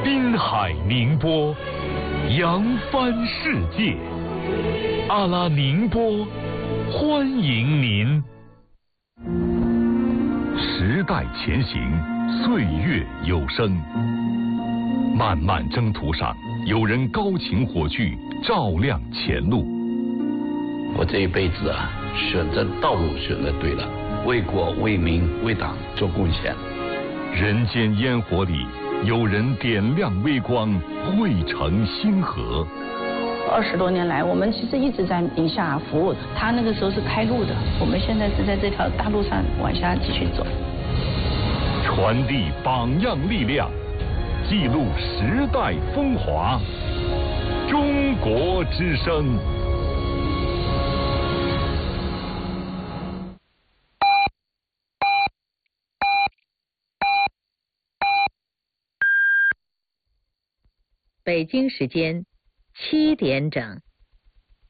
滨海宁波，扬帆世界。阿拉宁波，欢迎您。时代前行，岁月有声。漫漫征途上，有人高擎火炬，照亮前路。 我这一辈子啊，选择道路选择对了，为国为民为党做贡献。 人间烟火里，有人点亮微光，汇成星河。 20多年来，我们其实一直在宁夏服务。他那个时候是开路的，我们现在是在这条大路上往下继续走。 传递榜样力量，记录时代风华。中国之声。 北京时间7点整。